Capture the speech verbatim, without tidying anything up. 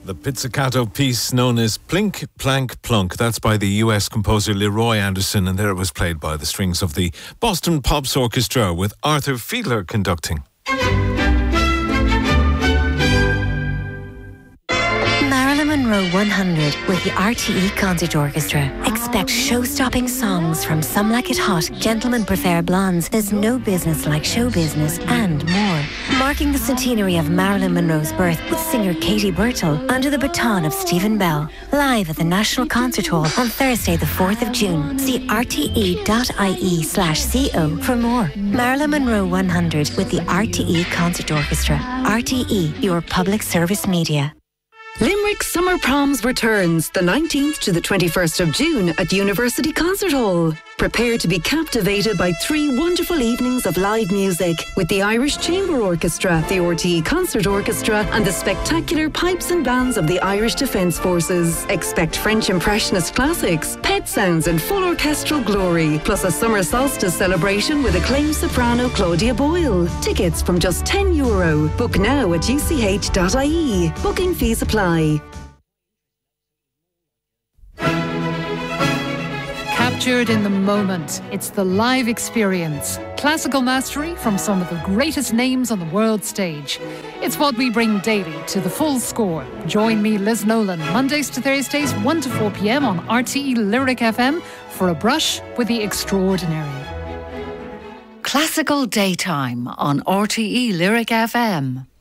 The pizzicato piece known as Plink, Plank, Plunk. That's by the U S composer Leroy Anderson, and there it was played by the strings of the Boston Pops Orchestra with Arthur Fiedler conducting. Marilyn Monroe one hundred with the R T E Concert Orchestra. Expect show-stopping songs from Some Like It Hot, Gentlemen Prefer Blondes, There's No Business Like Show Business, and more. Marking the centenary of Marilyn Monroe's birth with singer Katie Burtle under the baton of Stephen Bell. Live at the National Concert Hall on Thursday the fourth of June. See rte.ie slash co for more. Marilyn Monroe one hundred with the R T E Concert Orchestra. R T E, your public service media. Limerick Summer Proms returns the nineteenth to the twenty-first of June at University Concert Hall. Prepare to be captivated by three wonderful evenings of live music with the Irish Chamber Orchestra, the R T E Concert Orchestra and the spectacular pipes and bands of the Irish Defence Forces. Expect French Impressionist classics, pet sounds and full orchestral glory, plus a summer solstice celebration with acclaimed soprano Claudia Boyle. Tickets from just ten euro. Book now at u c h dot i e. Booking fees apply. Captured in the moment. It's the live experience. Classical mastery from some of the greatest names on the world stage. It's what we bring daily to the Full Score. Join me, Liz Nolan, Mondays to Thursdays, one to four p.m. on R T E Lyric F M for a brush with the extraordinary. Classical Daytime on R T E Lyric F M.